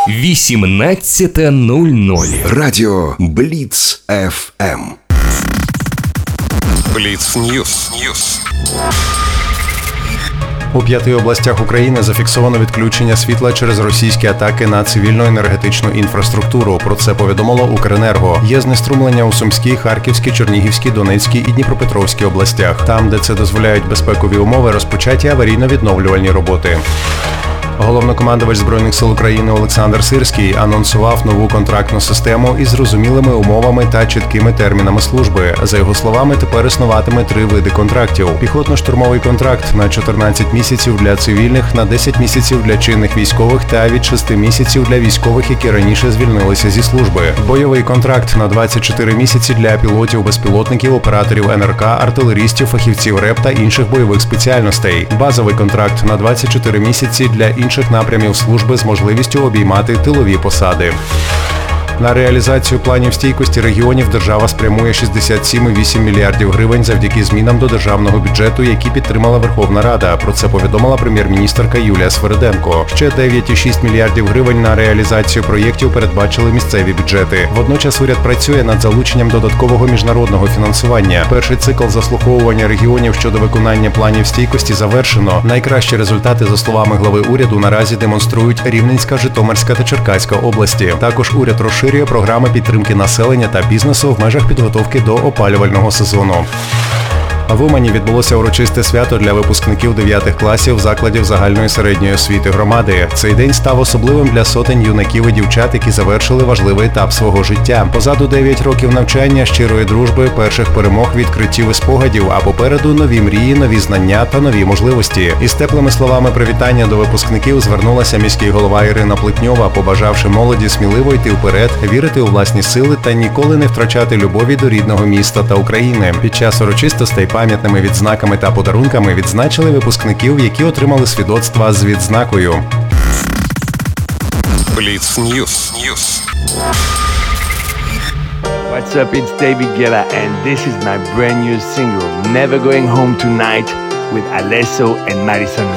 18:00. Радіо Бліц ФМ. Бліц Ньюс. У 5 областях України зафіксовано відключення світла через російські атаки на цивільну енергетичну інфраструктуру. Про це повідомило Укренерго. Є знеструмлення у Сумській, Харківській, Чернігівській, Донецькій і Дніпропетровській областях. Там, де це дозволяють безпекові умови, розпочаті аварійно-відновлювальні роботи. Головнокомандувач Збройних сил України Олександр Сирський анонсував нову контрактну систему із зрозумілими умовами та чіткими термінами служби. За його словами, тепер існуватиме 3 види контрактів. Піхотно-штурмовий контракт на 14 місяців для цивільних, на 10 місяців для чинних військових та від 6 місяців для військових, які раніше звільнилися зі служби. Бойовий контракт на 24 місяці для пілотів, безпілотників, операторів НРК, артилерістів, фахівців РЕП та інших бойових спеціальностей. Базовий контракт на 24 місяці для інших напрямів служби з можливістю обіймати тилові посади. На реалізацію планів стійкості регіонів держава спрямує 67,8 мільярдів гривень завдяки змінам до державного бюджету, які підтримала Верховна Рада. Про це повідомила прем'єр-міністерка Юлія Свериденко. Ще 9,6 мільярдів гривень на реалізацію проєктів передбачили місцеві бюджети. Водночас уряд працює над залученням додаткового міжнародного фінансування. Перший цикл заслуховування регіонів щодо виконання планів стійкості завершено. Найкращі результати, за словами глави уряду, наразі демонструють Рівненська, Житомирська та Черкаська області. Також уряд розширює програми підтримки населення та бізнесу в межах підготовки до опалювального сезону. В Умані відбулося урочисте свято для випускників 9 класів закладів загальної середньої освіти громади. Цей день став особливим для сотень юнаків і дівчат, які завершили важливий етап свого життя. Позаду 9 років навчання, щирої дружби, перших перемог, відкриттів і спогадів, а попереду нові мрії, нові знання та нові можливості. Із теплими словами привітання до випускників звернулася міський голова Ірина Плетньова, побажавши молоді сміливо йти вперед, вірити у власні сили та ніколи не втрачати любові до рідного міста та України. Під час урочистостей пам'ятними відзнаками та подарунками відзначили випускників, які отримали свідоцтва з відзнакою. Бліц Ньюс. What's up, it's David Guetta and this is my brand new single, Never Going Home Tonight with Alesso and Madison